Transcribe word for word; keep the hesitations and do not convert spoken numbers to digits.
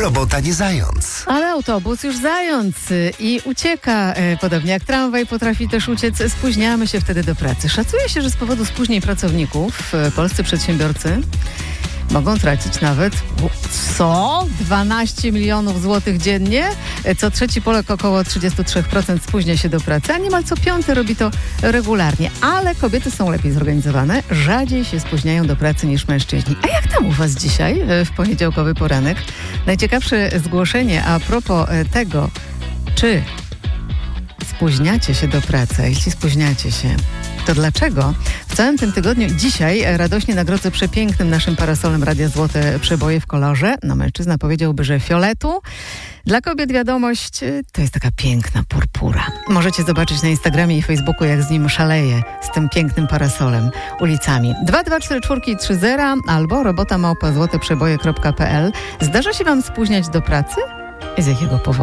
robota nie zając. Ale autobus już zając i ucieka. Podobnie jak tramwaj potrafi też uciec. Spóźniamy się wtedy do pracy. Szacuje się, że z powodu spóźnień pracowników polscy przedsiębiorcy mogą tracić nawet co? dwanaście milionów złotych dziennie? Co trzeci Polak około trzydzieści trzy procent spóźnia się do pracy, a niemal co piąty robi to regularnie. Ale kobiety są lepiej zorganizowane, rzadziej się spóźniają do pracy niż mężczyźni. A jak tam u was dzisiaj, w poniedziałkowy poranek? Najciekawsze zgłoszenie a propos tego, czy spóźniacie się do pracy, a jeśli spóźniacie się, to dlaczego? W całym tym tygodniu dzisiaj radośnie nagrodzę przepięknym naszym parasolem Radia Złote Przeboje w kolorze. No mężczyzna powiedziałby, że fioletu. Dla kobiet wiadomość to jest taka piękna purpura. Możecie zobaczyć na Instagramie i Facebooku, jak z nim szaleje, z tym pięknym parasolem ulicami. dwa dwa cztery cztery trzy zero albo robota małpa złote przeboje kropka p l. Zdarza się wam spóźniać do pracy? I z jakiego powodu?